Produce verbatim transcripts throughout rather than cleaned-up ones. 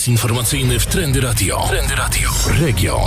Czas informacyjny w Trendy Radio. Trendy Radio. Region.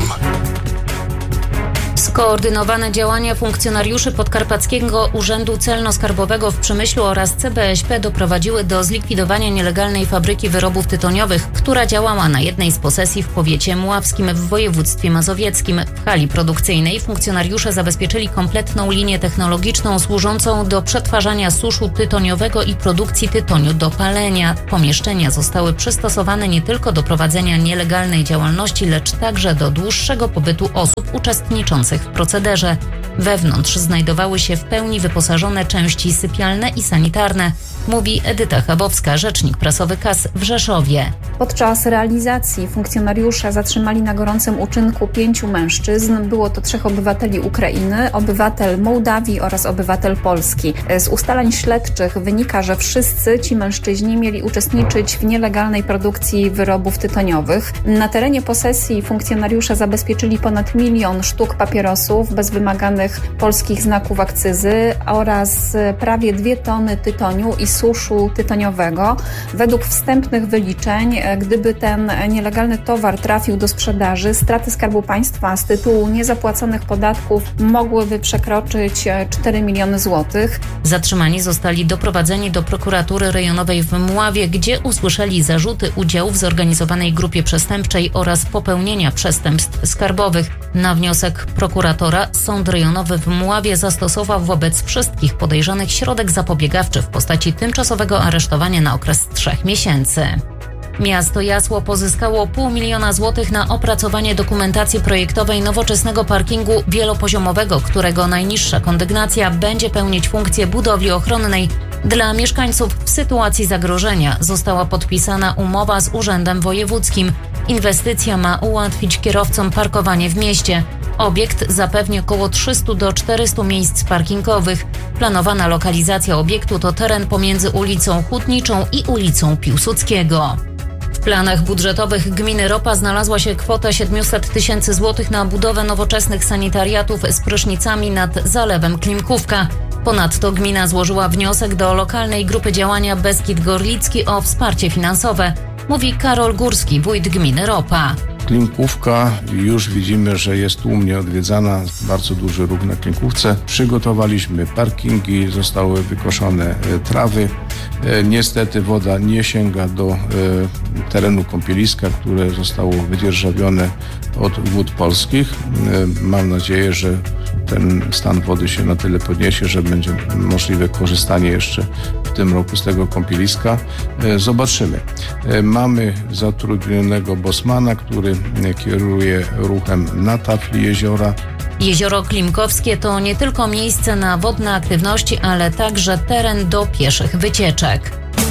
Skoordynowane działania funkcjonariuszy Podkarpackiego Urzędu Celno-Skarbowego w Przemyślu oraz C B S P doprowadziły do zlikwidowania nielegalnej fabryki wyrobów tytoniowych, która działała na jednej z posesji w powiecie mławskim w województwie mazowieckim. W hali produkcyjnej funkcjonariusze zabezpieczyli kompletną linię technologiczną służącą do przetwarzania suszu tytoniowego i produkcji tytoniu do palenia. Pomieszczenia zostały przystosowane nie tylko do prowadzenia nielegalnej działalności, lecz także do dłuższego pobytu osób uczestniczących w procederze. Wewnątrz znajdowały się w pełni wyposażone części sypialne i sanitarne, mówi Edyta Chabowska, rzecznik prasowy K A S w Rzeszowie. Podczas realizacji funkcjonariusze zatrzymali na gorącym uczynku pięciu mężczyzn. Było to trzech obywateli Ukrainy, obywatel Mołdawii oraz obywatel Polski. Z ustaleń śledczych wynika, że wszyscy ci mężczyźni mieli uczestniczyć w nielegalnej produkcji wyrobów tytoniowych. Na terenie posesji funkcjonariusze zabezpieczyli ponad milion sztuk papierosów bez wymaganych polskich znaków akcyzy oraz prawie dwie tony tytoniu i suszu tytoniowego. Według wstępnych wyliczeń, gdyby ten nielegalny towar trafił do sprzedaży, straty Skarbu Państwa z tytułu niezapłaconych podatków mogłyby przekroczyć cztery miliony złotych. Zatrzymani zostali doprowadzeni do prokuratury rejonowej w Mławie, gdzie usłyszeli zarzuty udziału w zorganizowanej grupie przestępczej oraz popełnienia przestępstw skarbowych. Na wniosek prokuratora Sąd Rejonowy w Mławie zastosował wobec wszystkich podejrzanych środek zapobiegawczy w postaci tymczasowego aresztowania na okres trzech miesięcy. Miasto Jasło pozyskało pół miliona złotych na opracowanie dokumentacji projektowej nowoczesnego parkingu wielopoziomowego, którego najniższa kondygnacja będzie pełnić funkcję budowli ochronnej dla mieszkańców w sytuacji zagrożenia. Została podpisana umowa z Urzędem Wojewódzkim. Inwestycja ma ułatwić kierowcom parkowanie w mieście. Obiekt zapewni około trzysta do czterystu miejsc parkingowych. Planowana lokalizacja obiektu to teren pomiędzy ulicą Hutniczą i ulicą Piłsudskiego. W planach budżetowych gminy Ropa znalazła się kwota siedemset tysięcy złotych na budowę nowoczesnych sanitariatów z prysznicami nad zalewem Klimkówka. Ponadto gmina złożyła wniosek do lokalnej grupy działania Beskid Gorlicki o wsparcie finansowe, mówi Karol Górski, wójt gminy Ropa. Klimkówka, już widzimy, że jest tłumnie odwiedzana, bardzo duży ruch na Klimkówce. Przygotowaliśmy parkingi, zostały wykoszone trawy. Niestety woda nie sięga do terenu kąpieliska, które zostało wydzierżawione od Wód Polskich. Mam nadzieję, że ten stan wody się na tyle podniesie, że będzie możliwe korzystanie jeszcze w tym roku z tego kąpieliska. Zobaczymy. Mamy zatrudnionego bosmana, który kieruje ruchem na tafli jeziora. Jezioro Klimkowskie to nie tylko miejsce na wodne aktywności, ale także teren do pieszych wycieczek.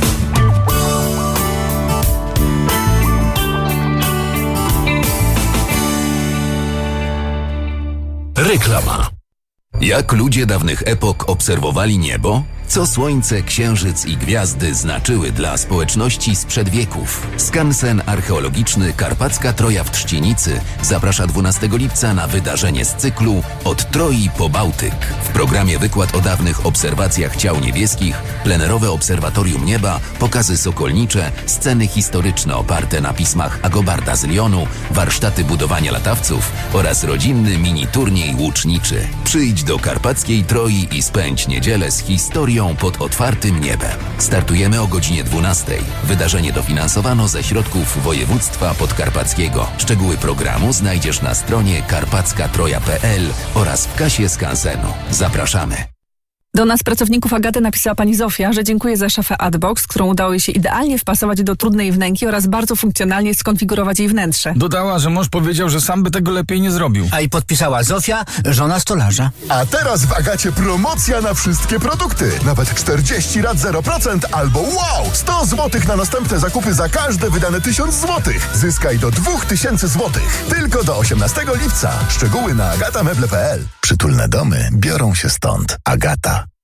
Reklama. Jak ludzie dawnych epok obserwowali niebo? Co słońce, księżyc i gwiazdy znaczyły dla społeczności sprzed wieków? Skansen archeologiczny Karpacka Troja w Trzcienicy zaprasza dwunastego lipca na wydarzenie z cyklu Od Troi po Bałtyk. W programie wykład o dawnych obserwacjach ciał niebieskich, plenerowe obserwatorium nieba, pokazy sokolnicze, sceny historyczne oparte na pismach Agobarda z Lyonu, warsztaty budowania latawców oraz rodzinny mini turniej łuczniczy. Przyjdź do Karpackiej Troi i spędź niedzielę z historią pod otwartym niebem. Startujemy o godzinie dwunastej. Wydarzenie dofinansowano ze środków województwa podkarpackiego. Szczegóły programu znajdziesz na stronie karpacka troja kropka p l oraz w kasie skansenu. Zapraszamy. Do nas, pracowników Agaty, napisała pani Zofia, że dziękuję za szafę Adbox, którą udało jej się idealnie wpasować do trudnej wnęki oraz bardzo funkcjonalnie skonfigurować jej wnętrze. Dodała, że mąż powiedział, że sam by tego lepiej nie zrobił. A i podpisała Zofia, żona stolarza. A teraz w Agacie promocja na wszystkie produkty. Nawet czterdzieści lat zero procent albo wow! sto złotych na następne zakupy za każde wydane tysiąc złotych. Zyskaj do dwa tysiące złotych. Tylko do osiemnastego lipca. Szczegóły na agata meble kropka p l. Przytulne domy biorą się stąd. Agata.